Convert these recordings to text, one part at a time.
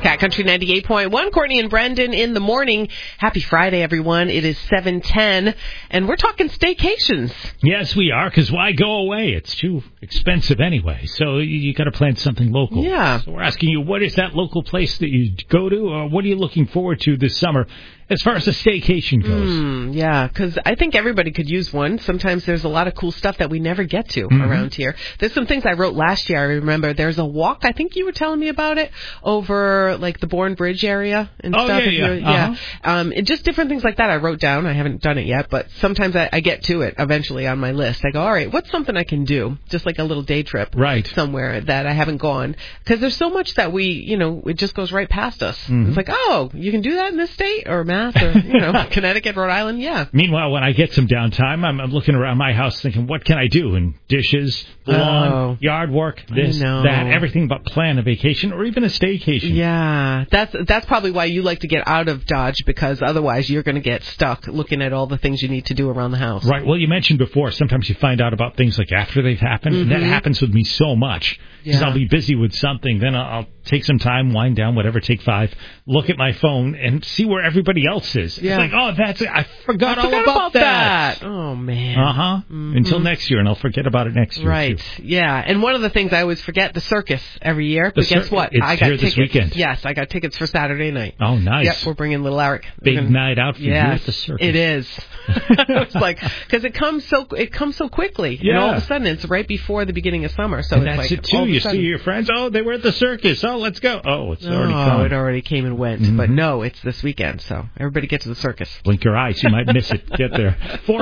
Cat Country 98.1, Courtney and Brendan in the morning. Happy Friday, everyone. It is 7:10, and we're talking staycations. Yes, we are, because why go away? It's too expensive anyway, so you got to plan something local. Yeah. So we're asking you, what is that local place that you go to, or what are you looking forward to this summer as far as a staycation goes? Yeah, because I think everybody could use one. Sometimes there's a lot of cool stuff that we never get to around here. There's some things I wrote last year. I remember there's a walk, I think you were telling me about it, over like the Bourne Bridge area and stuff. And just different things like that I wrote down. I haven't done it yet, but sometimes I get to it eventually on my list. I go, all right, what's something I can do? Just like a little day trip somewhere that I haven't gone. Because there's so much that it just goes right past us. It's like, oh, you can do that in this state or Mass or, Connecticut, Rhode Island, yeah. Meanwhile, when I get some downtime, I'm looking around my house thinking, what can I do? And dishes, lawn, yard work, this, that, everything but plan a vacation or even a staycation. Yeah, that's probably why you like to get out of Dodge, because otherwise you're going to get stuck looking at all the things you need to do around the house. Right. Well, you mentioned before, sometimes you find out about things like after they've happened, and that happens with me so much. Because I'll be busy with something, then I'll take some time, wind down, whatever, take 5, look at my phone, and see where everybody else is. Yeah. It's like, oh, that's it. I forgot all about that. Oh, man. Until next year, and I'll forget about it next year. Right. Too. Yeah. And one of the things I always forget, the circus every year. But guess what? I got tickets this weekend. Yes, I got tickets for Saturday night. Oh, nice. Yep, we're bringing little Eric. Big night out for you at the circus. It is. It's like, because it comes so quickly. Yeah. And all of a sudden, it's right before the beginning of summer. So and it's that's like, it, too. You see your friends, oh, they were at the circus. Oh, let's go. Oh, it's already come. Oh, it already came and went. But no, it's this weekend, so everybody get to the circus. Blink your eyes. You might miss it. Get there.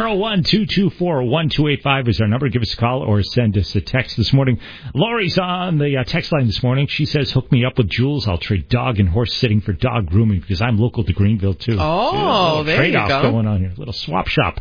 401-224-1285 is our number. Give us a call or send us a text this morning. Lori's on the text line this morning. She says, hook me up with Jules. I'll trade dog and horse sitting for dog grooming because I'm local to Greenville, too. Oh, there you go. Trade-off going on here. A little swap shop.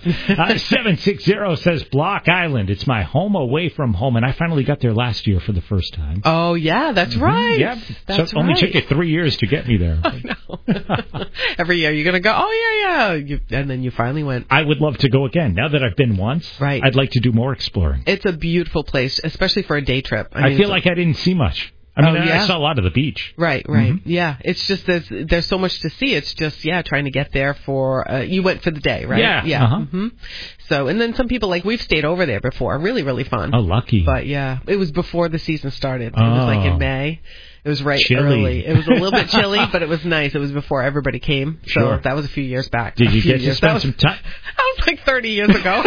760 says, Block Island. It's my home away from home, and I finally got there last year for the first time. Oh, yeah, that's right. Yep. That's so it only took you 3 years to get me there. I know. Every year you're going to go, oh, yeah. And then you finally went. I would love to go again. Now that I've been once, I'd like to do more exploring. It's a beautiful place, especially for a day trip. I feel like I didn't see much. I saw a lot of the beach. Right. Yeah. It's just there's so much to see. It's just, trying to get there for, you went for the day, right? Yeah. So, and then some people, like, we've stayed over there before. Really, really fun. Oh, lucky. But, yeah, it was before the season started. It was, like, in May. It was early. It was a little bit chilly, but it was nice. It was before everybody came. So that was a few years back. Did you get to spend some time? That was like 30 years ago.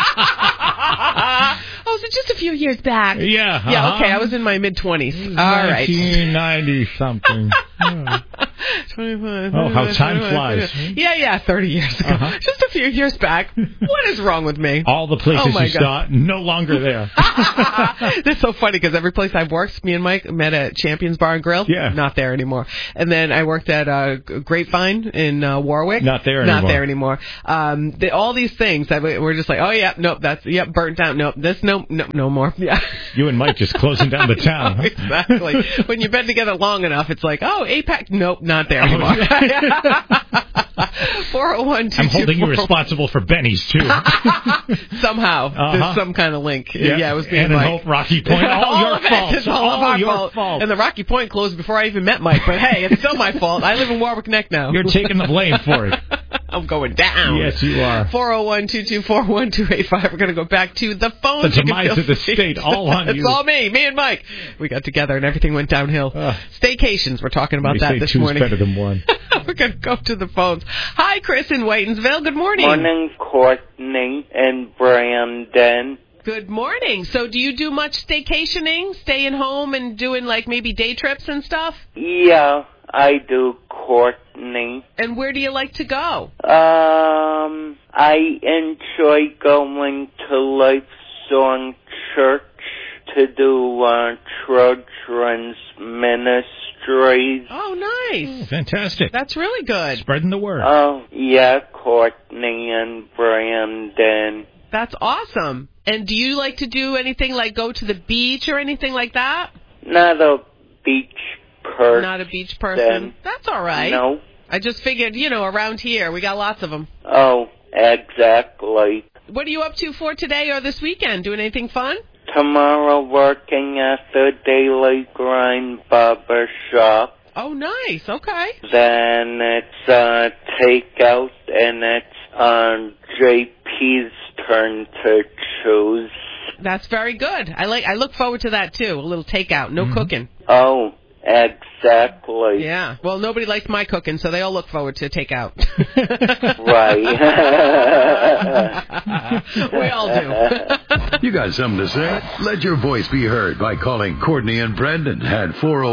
Oh, so just a few years back. Yeah. Yeah, okay. I was in my mid-20s. All right. 1990-something. 25. Oh, how time flies. Yeah, 30 years ago. Just a few years back. What is wrong with me? All the places you saw, no longer there. That's so funny because every place I've worked, me and Mike met at Champions Bar and Grill. Yeah. Not there anymore. And then I worked at Grapevine in Warwick. Not there anymore. Not there anymore. All these things that we're just like, oh, yeah, nope, burnt out. Nope, no more. Yeah. You and Mike just closing down the town. Huh? Exactly. When you've been together long enough, it's like, oh, APAC, nope, not there anymore. 401 I'm holding you responsible for Benny's, too. Somehow. There's some kind of link. Yeah, it was me and Mike. Hope, Rocky Point. All your fault. It's all of our fault. And the Rocky Point closed before I even met Mike. But, hey, it's still my fault. I live in Warwick Neck now. You're taking the blame for it. I'm going down. Yes, you are. 401-224-1285. We're going to go back to the phone. The demise of the state, all on you. It's all me and Mike. We got together and everything went downhill. Staycations, we're talking about that this morning. Two's better than one. We're going to go to the phones. Hi, Chris in Whitensville. Good morning. Morning, Courtney and Brandon. Good morning. So do you do much staycationing, staying home and doing like maybe day trips and stuff? Yeah, I do, Courtney. And where do you like to go? I enjoy going to Lifesong Church to do children's ministries. Oh, nice. Fantastic. That's really good. Spreading the word. Oh, yeah, Courtney and Brandon. That's awesome. And do you like to do anything like go to the beach or anything like that? Not a beach person. Not a beach person? That's all right. No. I just figured, around here, we got lots of them. Oh, exactly. What are you up to for today or this weekend? Doing anything fun? Tomorrow working at the Daily Grind Barber Shop. Oh, nice. Okay. Then it's takeout, and it's JP's turn to choose. That's very good. I look forward to that too. A little takeout, no cooking. Oh, exactly. Yeah. Well, nobody likes my cooking, so they all look forward to takeout. Right. We all do. You got something to say? Let your voice be heard by calling Courtney and Brendan at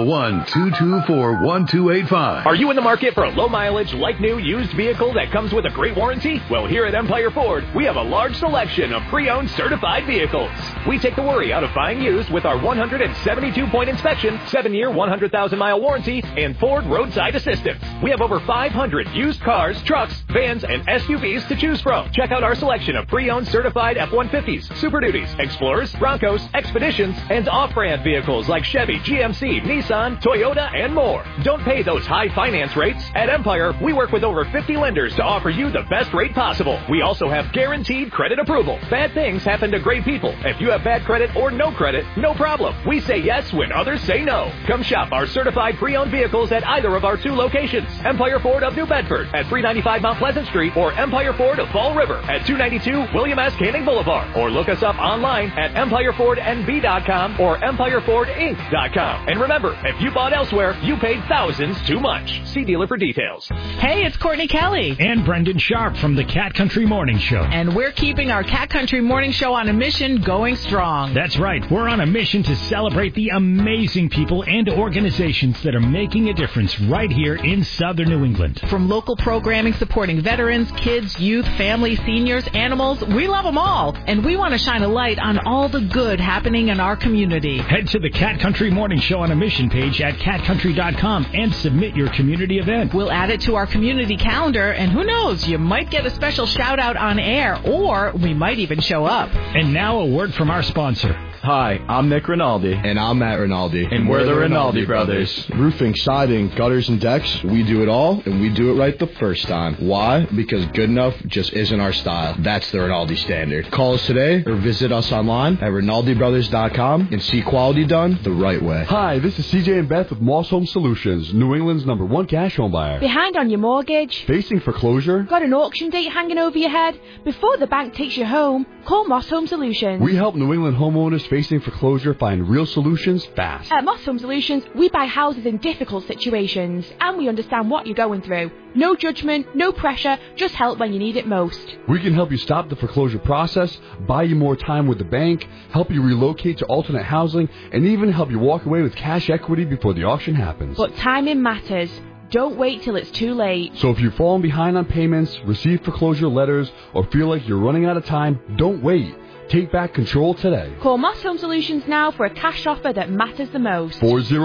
401-224-1285. Are you in the market for a low-mileage, like-new, used vehicle that comes with a great warranty? Well, here at Empire Ford, we have a large selection of pre-owned certified vehicles. We take the worry out of buying used with our 172-point inspection, 7-year, 100,000-mile warranty, and Ford roadside assistance. We have over 500 used cars, trucks, vans, and SUVs to choose from. Check out our selection of pre-owned certified F-150s, Super Duties, Explorers, Broncos, Expeditions, and off-brand vehicles like Chevy, GMC, Nissan, Toyota, and more. Don't pay those high finance rates. At Empire, we work with over 50 lenders to offer you the best rate possible. We also have guaranteed credit approval. Bad things happen to great people. If you have bad credit or no credit, no problem. We say yes when others say no. Come shop our certified pre-owned vehicles at either of our 2 locations. Empire Ford of New Bedford at 395 Mount Pleasant Street, or Empire Ford of Fall River at 292 William S. Canning Boulevard. Or look us up online at EmpireFordNB.com or EmpireFordInc.com. And remember, if you bought elsewhere, you paid thousands too much. See dealer for details. Hey, it's Courtney Kelly. And Brendan Sharp from the Cat Country Morning Show. And we're keeping our Cat Country Morning Show on a mission going strong. That's right. We're on a mission to celebrate the amazing people and organizations that are making a difference right here in Southern New England. From local programming supporting veterans, kids, youth, families, seniors, animals, we love them all. And we want to shine a light on all the good happening in our community. Head to the Cat Country Morning Show on a mission page at catcountry.com and submit your community event. We'll add it to our community calendar, and who knows, you might get a special shout out on air, or we might even show up. And now a word from our sponsor. Hi, I'm Nick Rinaldi. And I'm Matt Rinaldi. And we're the Rinaldi brothers. Roofing, siding, gutters, and decks, we do it all, and we do it right the first time. Why? Because good enough just isn't our style. That's the Rinaldi standard. Call us today or visit us online at RinaldiBrothers.com and see quality done the right way. Hi, this is CJ and Beth with Moss Home Solutions, New England's #1 cash home buyer. Behind on your mortgage? Facing foreclosure? Got an auction date hanging over your head? Before the bank takes you home, call Moss Home Solutions. We help New England homeowners facing foreclosure find real solutions fast. At Moss Home Solutions, we buy houses in difficult situations, and we understand what you're going through. No judgment, no pressure, just help when you need it most. We can help you stop the foreclosure process, buy you more time with the bank, help you relocate to alternate housing, and even help you walk away with cash equity before the auction happens. But timing matters. Don't wait till it's too late. So if you've fallen behind on payments, received foreclosure letters, or feel like you're running out of time, don't wait. Take back control today. Call Moss Home Solutions now for a cash offer that matters the most.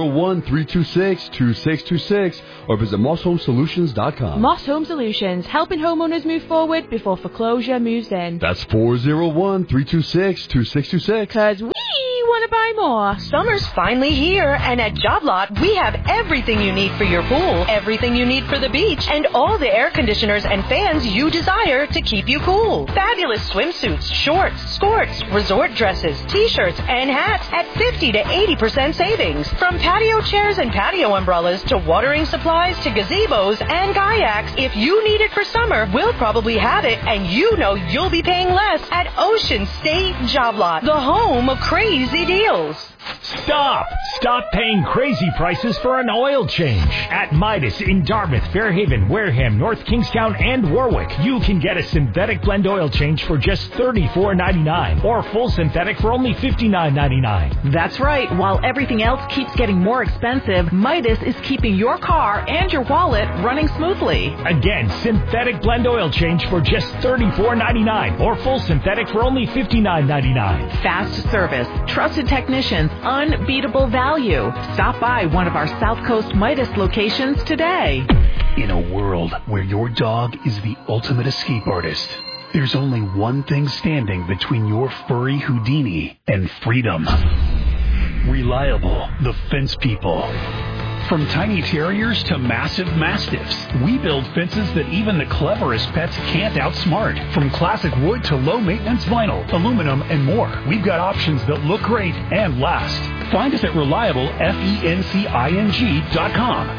401-326-2626 or visit MossHomeSolutions.com. Moss Home Solutions, helping homeowners move forward before foreclosure moves in. That's 401-326-2626. Because we want to buy more. Summer's finally here, and at Job Lot, we have everything you need for your pool, everything you need for the beach, and all the air conditioners and fans you desire to keep you cool. Fabulous swimsuits, shorts, skirts, resort dresses, t-shirts, and hats at 50 to 80% savings. From patio chairs and patio umbrellas to watering supplies to gazebos and kayaks, if you need it for summer, we'll probably have it, and you know you'll be paying less at Ocean State Job Lot, the home of crazy deals. Stop! Stop paying crazy prices for an oil change. At Midas in Dartmouth, Fairhaven, Wareham, North Kingstown, and Warwick, you can get a synthetic blend oil change for just $34.99 or full synthetic for only $59.99. That's right. While everything else keeps getting more expensive, Midas is keeping your car and your wallet running smoothly. Again, synthetic blend oil change for just $34.99 or full synthetic for only $59.99. Fast service, trusted technicians, unbeatable value. Stop by one of our South Coast Midas locations today. In a world where your dog is the ultimate escape artist, there's only one thing standing between your furry Houdini and freedom. Reliable, the Fence People. From tiny terriers to massive mastiffs, we build fences that even the cleverest pets can't outsmart. From classic wood to low-maintenance vinyl, aluminum, and more, we've got options that look great and last. Find us at ReliableFencing.com.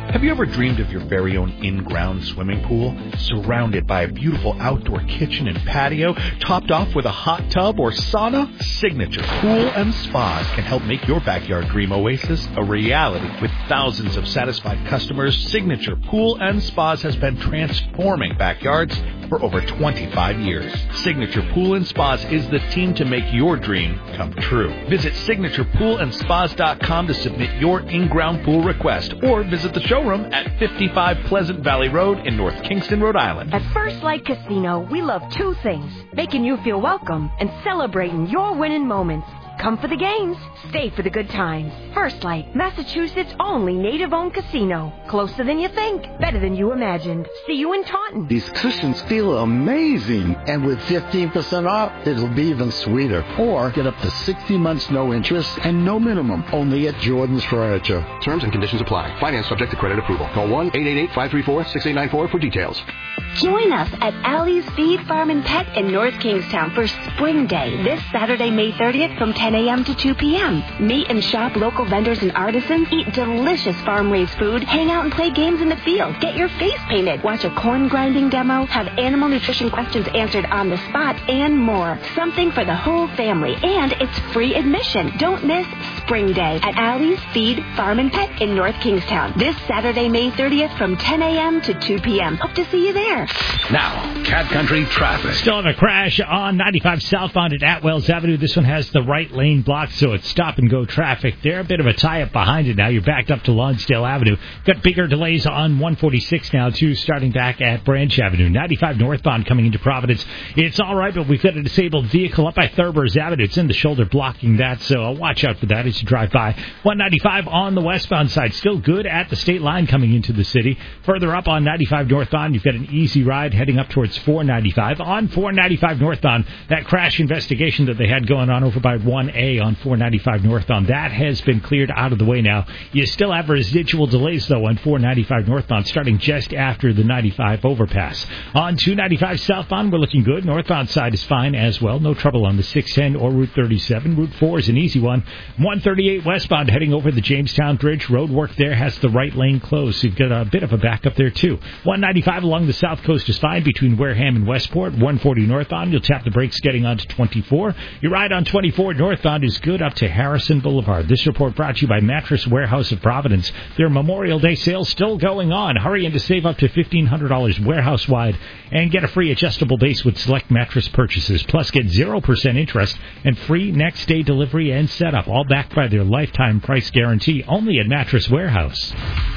Have you ever dreamed of your very own in-ground swimming pool, surrounded by a beautiful outdoor kitchen and patio, topped off with a hot tub or sauna? Signature Pool and Spas can help make your backyard dream oasis a reality. With thousands of satisfied customers, Signature Pool and Spas has been transforming backyards for over 25 years. Signature Pool and Spas is the team to make your dream come true. Visit signaturepoolspas.com to submit your in-ground pool request, or visit the showroom at 55 Pleasant Valley Road in North Kingston, Rhode Island. At First Light Casino, we love two things: making you feel welcome and celebrating your winning moments. Come for the games, stay for the good times. First Light, Massachusetts' only native-owned casino. Closer than you think, better than you imagined. See you in Taunton. These cushions feel amazing. And with 15% off, it'll be even sweeter. Or get up to 60 months no interest and no minimum. Only at Jordan's Furniture. Terms and conditions apply. Finance subject to credit approval. Call 1-888-534-6894 for details. Join us at Allie's Feed, Farm and Pet in North Kingstown for Spring Day this Saturday, May 30th from 10 a.m. to 2 p.m. Meet and shop local vendors and artisans, eat delicious farm-raised food, hang out and play games in the field, get your face painted, watch a corn grinding demo, have animal nutrition questions answered on the spot, and more. Something for the whole family, and it's free admission. Don't miss Spring Day at Allie's Feed, Farm and Pet in North Kingstown this Saturday, May 30th from 10 a.m. to 2 p.m. Hope to see you there. Now, Cat Country traffic. Still have a crash on 95 southbound at Atwells Avenue. This one has the right lane blocked, so it's stop-and-go traffic there. A bit of a tie-up behind it now. You're backed up to Lonsdale Avenue. Got bigger delays on 146 now, too, starting back at Branch Avenue. 95 northbound coming into Providence. It's all right, but we've got a disabled vehicle up by Thurber's Avenue. It's in the shoulder blocking that, so watch out for that as you drive by. 195 on the westbound side. Still good at the state line coming into the city. Further up on 95 northbound, you've got an easy ride heading up towards 495. On 495 northbound, that crash investigation that they had going on over by 1A on 495 northbound, that has been cleared out of the way now. You still have residual delays, though, on 495 northbound, starting just after the 95 overpass. On 295 southbound, we're looking good. Northbound side is fine as well. No trouble on the 610 or Route 37. Route 4 is an easy one. 138 westbound heading over the Jamestown Bridge. Road work there has the right lane closed, so you've got a bit of a backup there, too. 195 along the south coast is fine between Wareham and Westport. 140 northbound, you'll tap the brakes getting onto 24. Your ride on 24 northbound is good up to Harrison Boulevard. This report brought to you by Mattress Warehouse of Providence. Their Memorial Day sale still going on. Hurry in to save up to $1,500 warehouse-wide and get a free adjustable base with select mattress purchases. Plus, get 0% interest and free next-day delivery and setup, all backed by their lifetime price guarantee, only at Mattress Warehouse.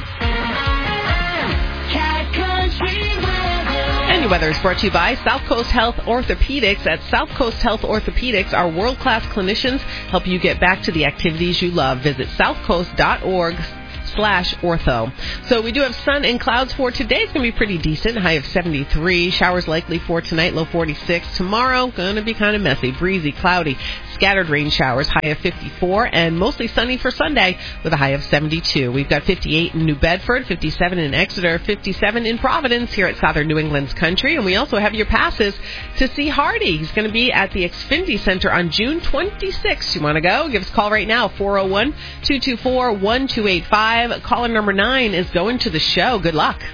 And your weather is brought to you by South Coast Health Orthopedics. At South Coast Health Orthopedics, our world-class clinicians help you get back to the activities you love. Visit southcoast.org/ortho. So we do have sun and clouds for today. It's going to be pretty decent. High of 73. Showers likely for tonight. Low 46. Tomorrow, going to be kind of messy. Breezy, cloudy. Scattered rain showers. High of 54. And mostly sunny for Sunday with a high of 72. We've got 58 in New Bedford, 57 in Exeter, 57 in Providence here at Southern New England's Country. And we also have your passes to see Hardy. He's going to be at the Xfinity Center on June 26th. You want to go? Give us a call right now. 401-224-1285. Caller number 9 is going to the show. Good luck.